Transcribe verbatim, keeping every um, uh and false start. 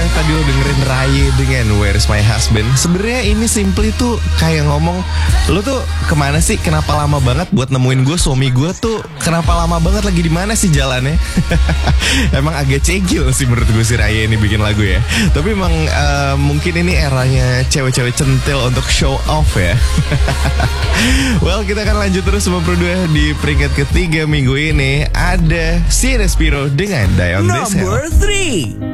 tadi lo dengerin Raye dengan Where's My Husband. Sebenarnya ini simply tuh kayak ngomong, lo tuh kemana sih? Kenapa lama banget buat nemuin gue? Suami gue tuh kenapa lama banget, lagi di mana sih jalannya? Emang agak cegil sih menurut gue si Raye ini bikin lagu ya. Tapi emang uh, mungkin ini eranya cewek-cewek centil untuk show off ya. Well, kita akan lanjut terus sama Pro dua di peringkat ketiga minggu ini. Ada Si Respiro dengan Die On This Hell. Number three.